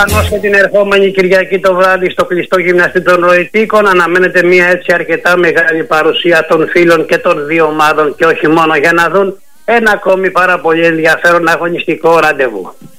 Προφανώς και την ερχόμενη Κυριακή το βράδυ στο κλειστό γυμναστή των Ροητίκων αναμένεται μια έτσι αρκετά μεγάλη παρουσία των φίλων και των δύο ομάδων και όχι μόνο για να δουν ένα ακόμη πάρα πολύ ενδιαφέρον αγωνιστικό ραντεβού.